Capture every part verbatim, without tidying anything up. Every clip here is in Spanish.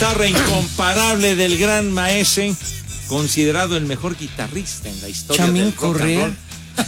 guitarra incomparable del gran maese, considerado el mejor guitarrista en la historia Chamín del rock and Correa. roll.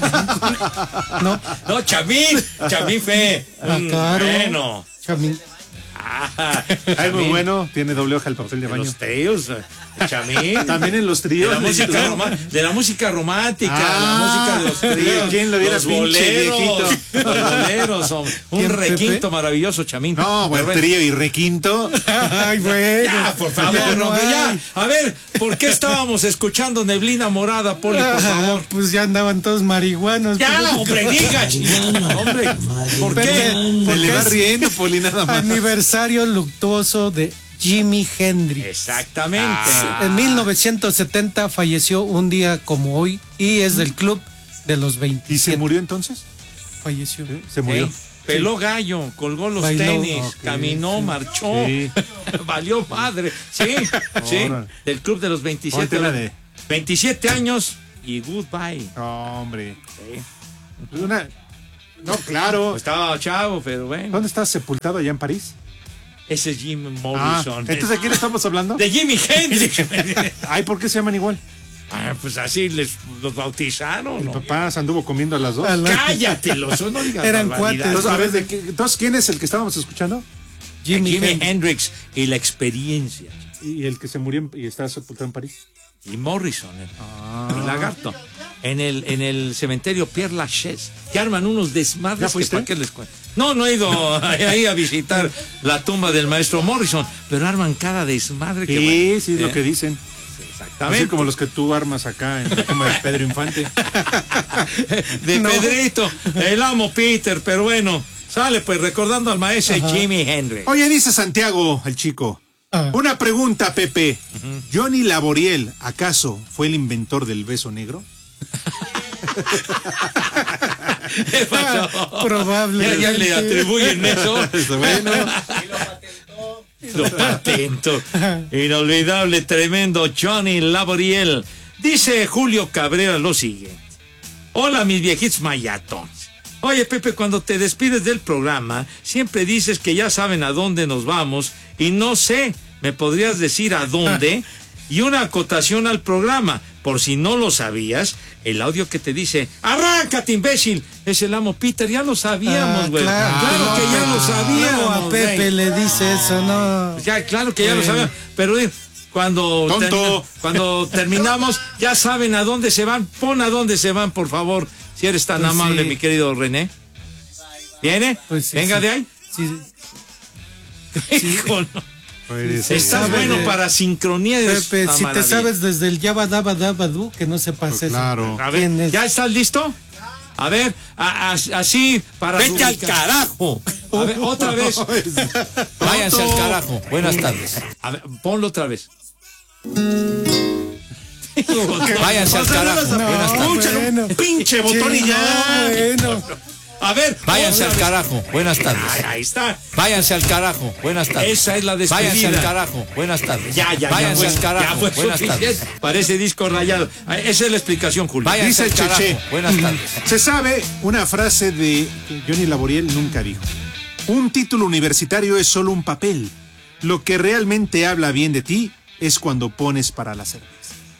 No, No, Chamín, Chamín fue Ah, un claro. bueno. Chamín. Ah, Es muy Chamín. bueno, tiene doble hoja el papel de De baño. los tríos, eh, Chamín. También en los De tríos. la, música roma- de la música romántica, Ah, la música de los tríos. ¿quién lo viera, los pinche boleros, viejito? los boleros, son un ¿Quién, requinto Pepe? maravilloso, Chamín. No, buen Pero bueno, trío y requinto. Ay, bueno. ya, por favor, Ya no hombre, ya. hay. A ver, ¿por qué estábamos escuchando Neblina Morada, Poli, por Ah, favor? pues ya andaban todos marihuanos. Ya, pues, hombre, diga, chingada, hombre. ¿Por Pepe, qué? Se porque le va es riendo, Poli, nada más. aniversario luctuoso de Jimi Hendrix. Exactamente. En mil novecientos setenta falleció un día como hoy y es del club de los ¿Y veintisiete. se murió entonces? Falleció. Se murió. Ey, peló gallo, colgó los Bailó. tenis, Ok, caminó, sí. marchó, Sí. valió madre. Sí, sí, Órale. del club de los veintisiete. Ponte la de- veintisiete años y goodbye. No, hombre. Sí. Una... No, claro. Pues estaba chavo, pero bueno. ¿Dónde estás sepultado allá en París? Ese es Jim Ah, Morrison. entonces ¿de quién estamos hablando? De Jimi Hendrix. Ay, ¿por qué se llaman igual? Ah, pues así les los bautizaron. Mi ¿no? papá se anduvo comiendo a las dos. A la- Cállate, los no digas Eran barbaridades. Entonces, a ver, ¿de qué- entonces, ¿quién es el que estábamos escuchando? Jimi Jimi Hendrix. Hendrix y la experiencia. Y el que se murió en- y está sepultado en París. Y Morrison, el, Ah. el lagarto. En el, en el cementerio Pierre Lachaise, que arman unos ¿Ya desmadres que fuiste? para qué les cuento. No, no he ido ahí a visitar la tumba del maestro Morrison, pero arman cada desmadre que Sí, bueno. sí, es lo ¿Eh? que dicen. Exactamente. Así como los que tú armas acá en la tumba de Pedro Infante. De No. Pedrito, el amo Peter, pero bueno. Sale pues recordando al maestro Jimi Hendrix. Oye, dice Santiago, el chico. Ah. Una pregunta, Pepe. ¿Johnny Laboriel, acaso, fue el inventor del beso negro? ¿Qué pasó? Probablemente. Ya, ya le atribuyen eso. Bueno, Lo patento. Inolvidable, tremendo Johnny Laboriel. Dice Julio Cabrera lo siguiente. Hola, mis viejitos mayatones. Oye, Pepe, cuando te despides del programa, siempre dices que ya saben a dónde nos vamos y no sé, ¿me podrías decir a dónde? Y una acotación al programa, por si no lo sabías, el audio que te dice, ¡arráncate, imbécil! Es el amo Peter, ya lo sabíamos, Ah, güey. claro, claro, que ya lo Luego sabíamos. a Pepe güey. le dice eso, no. Ya, claro que ya lo Bueno. saben, pero eh, cuando, Tonto. termina- cuando terminamos, ya saben a dónde se van. Pon a dónde se van, por favor, si eres tan Pues amable, sí. mi querido René. ¿Viene? Pues sí, Venga sí. de ahí. Sí, pues, Hijo, no. Eres- Estás sabe bueno de- para sincronía. eres Pepe, una si te maravilla. sabes desde el Yaba Daba Daba Du, que no sepas eso. claro. A ver, ¿Quién es? ¿ya estás listo? A ver, a- a- así para... ¡Vete al rubricar. carajo! A ver, otra vez. Váyanse al carajo. Buenas tardes. A ver, ponlo otra vez. Váyanse al carajo. No, Buenas tardes. Escúchalo, bueno. pinche botón y Sí, ya. no, bueno. A ver. Váyanse otra al vez. carajo. Buenas Ay, tardes. ahí está. Váyanse al carajo. Buenas tardes. Esa es la despedida. Váyanse al carajo. Buenas tardes. Ya, ya, Váyanse ya. al fue, carajo. ya fue Buenas suficiente. tardes. Parece disco rayado. Ah, Esa es la explicación, Julio. Váyanse Dice al carajo. Cheche. Buenas tardes. Se sabe una frase de que Johnny Laboriel nunca dijo. Un título universitario es solo un papel. Lo que realmente habla bien de ti es cuando pones para la cerveza.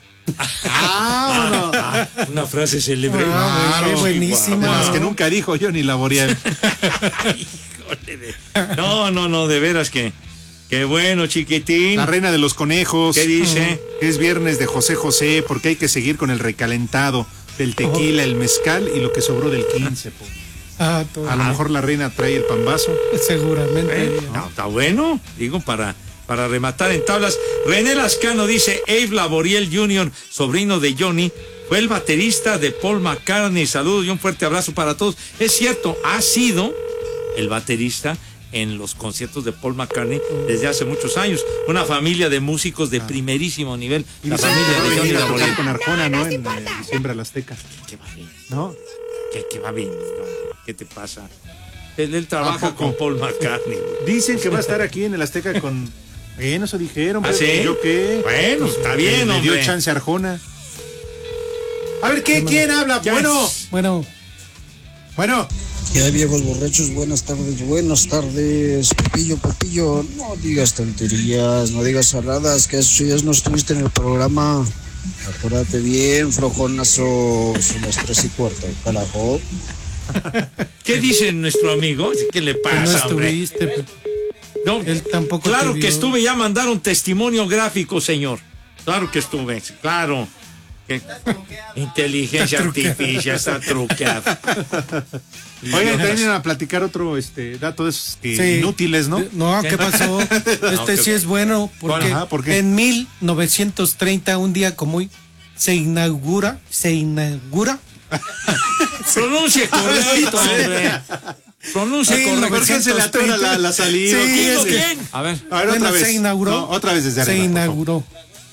¡Ah, no! Una frase célebre. Ah, Claro. buenísima. Más que nunca dijo Johnny Laboriel. Híjole de- No, no, no, de veras que. Qué bueno, chiquitín. La reina de los conejos. ¿Qué dice? Que es viernes de José José, porque hay que seguir con el recalentado del tequila, el mezcal y lo que sobró del quince. po. Ah, todo. A lo mejor la reina trae el pambazo. Seguramente. Eh, no, está bueno. Digo, para, para rematar en tablas. René Lascano dice: Abe Laboriel junior, sobrino de Johnny, fue el baterista de Paul McCartney. Saludos y un fuerte abrazo para todos. Es cierto, ha sido el baterista en los conciertos de Paul McCartney desde hace muchos años. Una familia de músicos de primerísimo nivel. Y La dicen familia que va a de Johnny venir a tocar Laboriel. con Arjona, ¿no? En eh, diciembre a la Azteca. ¿Qué va bien? ¿No? ¿Qué, qué va bien? No, ¿qué te pasa? Él, él trabaja ¿A poco? con Paul McCartney. güey. Dicen que va a estar aquí en el Azteca con. Bueno, eso dijeron. ¿Ah, pero sí? ¿Yo qué? Bueno, está bien, Le dio hombre. chance a Arjona. A ver, ¿qué? ¿Quién habla? Ya Bueno, es- Bueno, bueno. Ya viejos borrachos, buenas tardes, buenas tardes. Pepillo, Pepillo, no digas tonterías, no digas saladas, que esos días no estuviste en el programa. Acuérdate bien, flojonazo, son las tres y cuarto, carajo. ¿Qué dice nuestro amigo? ¿Qué le Que pasa, no hombre? estuviste. Pe- No, Él tampoco claro te que vio. estuve, ya mandaron testimonio gráfico, señor. Claro que estuve, claro. Que- inteligencia Está truqueado. artificial está truqueada. Oigan, también iban a platicar otro este dato de esos que Sí. inútiles, ¿no? Eh, No, ¿qué pasó? Este sí es bueno, porque Ajá, ¿por qué? en mil novecientos treinta, un día como hoy, se inaugura, se inaugura. Pronuncia correcto, hombre. Pronuncia Sí, correcto. ¿Por qué se le atora la, la salida? Sí, ¿Qué es es que- que- A ver. A ver, Bueno, otra vez. se inauguró. No, otra vez desde Se arriba. por favor. inauguró.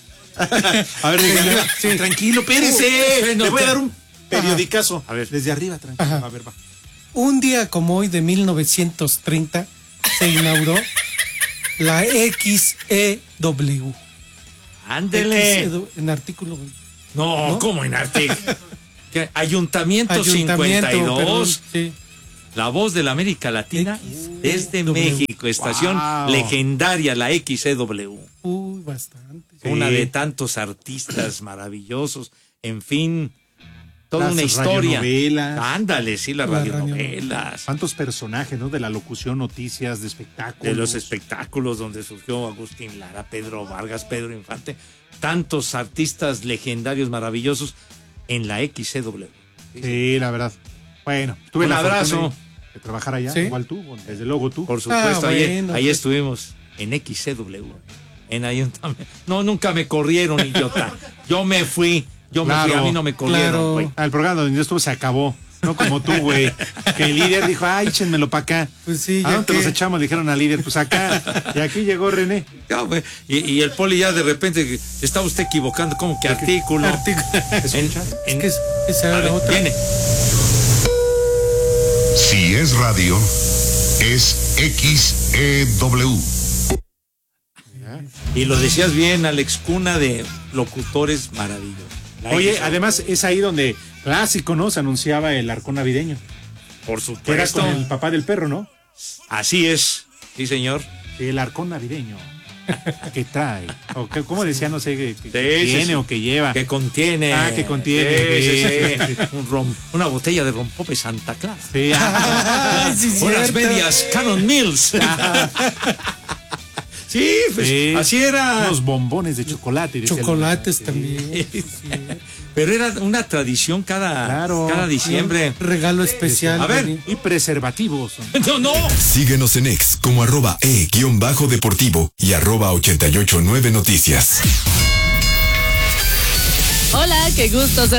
A ver, desde arriba. Sí. Tranquilo, espérese. no, Le voy a te- dar un periodicazo. A ver. Desde arriba, tranquilo. Ajá. A ver, va. Un día como hoy de mil novecientos treinta se inauguró la X E W. Ándele. X E W, en artículo. No, ¿No? ¿cómo en Arte? ¿Qué? Ayuntamiento, Ayuntamiento, cincuenta y dos. perdón, sí. La voz de la América Latina X desde W. México. Estación Wow. legendaria, la X E W. Uy, bastante. Sí. Una de tantos artistas maravillosos. En fin, toda Las una historia. radionovelas. Ándale, sí, las Las radionovelas. ¿Cuántos personajes, no? De la locución, noticias, de espectáculos. De los espectáculos donde surgió Agustín Lara, Pedro Vargas, Pedro Infante. Tantos artistas legendarios maravillosos en la X E W. Sí, la verdad. Bueno, tuve Un la abrazo. fortuna de, de trabajar allá, ¿Sí? igual tú, desde luego tú. Por supuesto, ahí, bueno, ahí pues. estuvimos en X E W. En ayuntamiento. No, nunca me corrieron, idiota. Yo me fui. Yo me fui, Claro, a mí no me corrieron, claro. güey. Ah, el programa donde yo estuve se acabó. No como tú, güey. Que el líder dijo, ay, échenmelo para acá. Pues sí, ¿A ya dónde te que- los echamos? Le dijeron al líder, pues acá. Y aquí llegó René. Ya, güey. Y, y el poli ya de repente, está usted equivocando, como que artículo. Artículo. En- en- que es- esa a era ver, otra. viene. Si es radio, es X E W. Y lo decías bien, Alex, cuna de locutores maravillosos. La Oye, X E W. además es ahí donde, clásico, ¿no? Se anunciaba el arcón navideño. por Que era supuesto. con el papá del perro, ¿no? Así es. Sí, señor. El arcón navideño. ¿Qué trae? O que, ¿cómo decía? No sé, que, que Sí, sí, tiene sí. o que lleva. Que contiene. Ah, que contiene. Sí, sí, Sí. sí. Un rom- una botella de rompope Santa Clara. Sí, ah, Ay, sí, Unas cierto. medias Canon Mills. Sí, pues sí. así era. Unos bombones de chocolate. decía el- Chocolates Sí. también. Pero era una tradición cada, Claro. cada diciembre. Regalo especial. A ver. Dani. Y preservativos. No, no. Síguenos en X como arroba e-deportivo y arroba ochenta y ocho nueve noticias. Hola, qué gusto ser